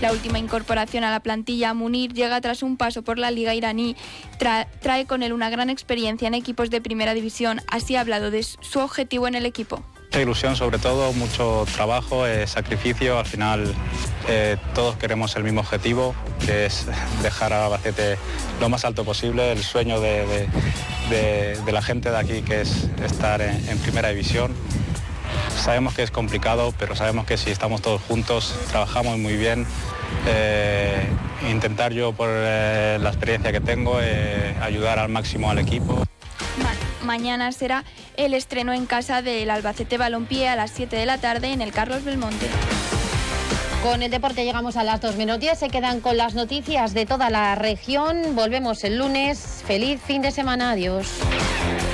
La última incorporación a la plantilla, Munir, llega tras un paso por la liga iraní. Trae con él una gran experiencia en equipos de primera división. Así ha hablado de su objetivo en el equipo. Mucha ilusión, sobre todo, mucho trabajo, sacrificio. Al final todos queremos el mismo objetivo, que es dejar a Albacete lo más alto posible, el sueño de la gente de aquí, que es estar en primera división. Sabemos que es complicado, pero sabemos que si estamos todos juntos, trabajamos muy bien. Intentar yo, por la experiencia que tengo, ayudar al máximo al equipo. Mañana será el estreno en casa del Albacete Balompié a las 7 de la tarde en el Carlos Belmonte. Con el deporte llegamos a las 2:10. Se quedan con las noticias de toda la región. Volvemos el lunes. Feliz fin de semana. Adiós.